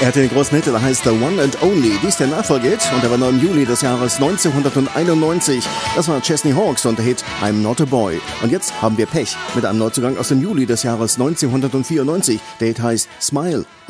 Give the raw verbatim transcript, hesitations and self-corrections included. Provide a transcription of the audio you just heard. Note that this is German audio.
Er hatte den großen Hit, der heißt The One and Only. Dies der Nachfolgehit und der war noch im Juli des Jahres neunzehnhunderteinundneunzig. Das war Chesney Hawkes und der Hit I'm Not a Boy. Und jetzt haben wir Pech mit einem Neuzugang aus dem Juli des Jahres neunzehnhundertvierundneunzig. Der Hit heißt Smile